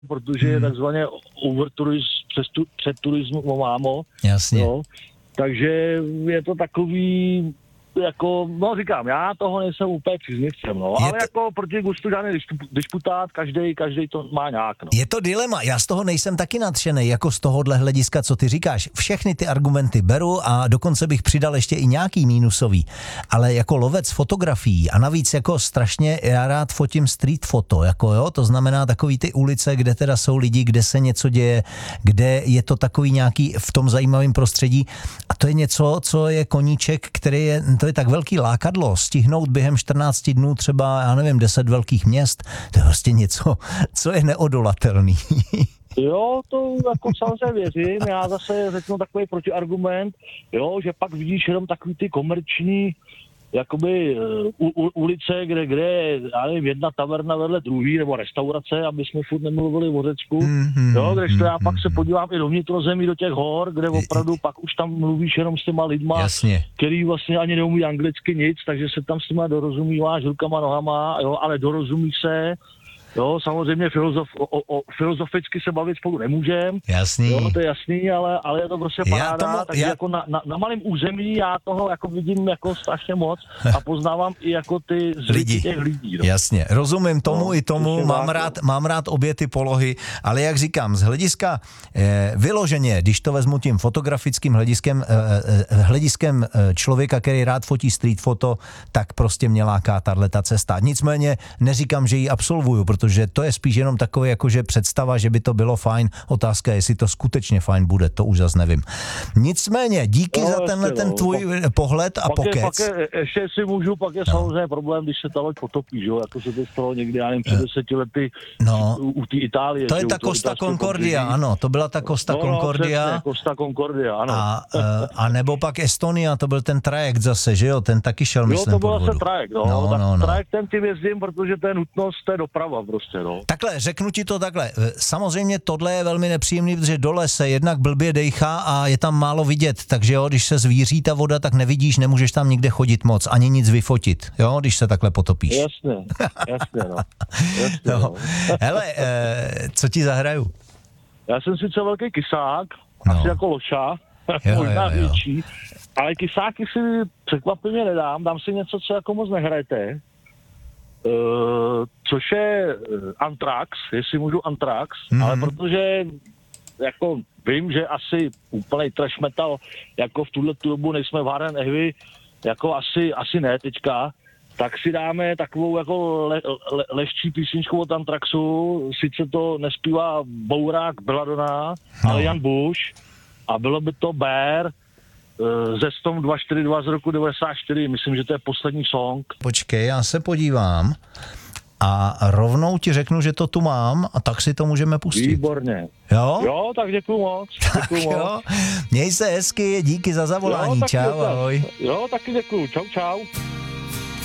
protože je takzvaně před turismu mámo. Jasně. No, takže je to takový, jako, no říkám, já toho nejsem úplně příznivcem, no, ale jako proti gustu žádný disputát, každej to má nějak, no. Je to dilema, já z toho nejsem taky nadšenej, jako z tohohle hlediska, co ty říkáš. Všechny ty argumenty beru a dokonce bych přidal ještě i nějaký mínusový, ale jako lovec fotografií a navíc jako strašně já rád fotím street foto, jako jo, to znamená takový ty ulice, kde teda jsou lidi, kde se něco děje, kde je to takový nějaký v tom zajímavém prostředí a to je něco, co je koníček, který je, to je tak velký lákadlo, stihnout během 14 dnů třeba, já nevím, 10 velkých měst, to je vlastně něco, co je neodolatelný. Jo, to jako samozřejmě věřím, já zase řeknu takový protiargument, jo, že pak vidíš jenom takový ty komerční jakoby ulice, kde je, já nevím, jedna taverna vedle druhý, nebo restaurace, aby jsme furt nemluvili o Řecku, jo, kdežto já pak se podívám i do vnitrozemí, do těch hor, kde opravdu pak už tam mluvíš jenom s těma lidma, jasně, který vlastně ani neumí anglicky nic, takže se tam s těma dorozumíváš rukama, nohama, jo, ale dorozumíš se. Jo, samozřejmě filozoficky se bavit spolu nemůžem. Jasný. Jo, to je jasný, ale je to prostě paráda, takže jako na malém území já toho jako vidím jako strašně moc a poznávám i jako ty zvyky těch lidí. No. Jasně, rozumím tomu i tomu, mám rád obě ty polohy, ale jak říkám, z hlediska vyloženě, když to vezmu tím fotografickým hlediskem člověka, který rád fotí street foto, tak prostě mě láká tato cesta. Nicméně neříkám, že ji absolvuju, protože to je spíš jenom takové jakože představa, že by to bylo fajn. Otázka je, jestli to skutečně fajn bude, to už zas nevím. Nicméně, díky za tenhle ten tvůj pohled a pokec. Ještě si můžu, pak je samozřejmě problém, když se ta loď potopí, že jo, jako se to stalo někdy, já nevím, před 10 lety u té Itálie. To je ta Costa Concordia, ano, to byla ta Costa Concordia. Přesně, Costa Concordia, ano. A nebo pak Estonia, to byl ten trajekt zase, že jo, ten taky šel, myslím, jo, to byl zase trajekt, trajektem tím jezdím, protože to je nutnost, to je doprava prostě, no. Takhle, řeknu ti to takhle. Samozřejmě tohle je velmi nepříjemný, protože dole se jednak blbě dejchá a je tam málo vidět, takže jo, když se zvíří ta voda, tak nevidíš, nemůžeš tam nikde chodit moc, ani nic vyfotit, jo, když se takhle potopíš. Jasně, no. Jasně, no. Hele, co ti zahraju? Já jsem sice velký kysák, asi jako Loša, možná větší, ale kysáky si překvapivě nedám, dám si něco, co jako moc nehrajete. Což je Anthrax, jestli můžu Anthrax, ale protože jako vím, že asi úplnej trash metal, jako v tuhle dobu nejsme v Hard Heavy, jako asi ne teďka, tak si dáme takovou jako lehčí písničku od Anthraxu, sice to nespívá Bourák Belladonna, ale Jan Bush a bylo by to Bear ze Storm 242 z roku 94, myslím, že to je poslední song. Počkej, já se podívám a rovnou ti řeknu, že to tu mám a tak si to můžeme pustit. Výborně. Jo? Jo, tak děkuju moc. Jo. Měj se hezky, díky za zavolání, čau, ahoj. Jo, taky děkuju, čau.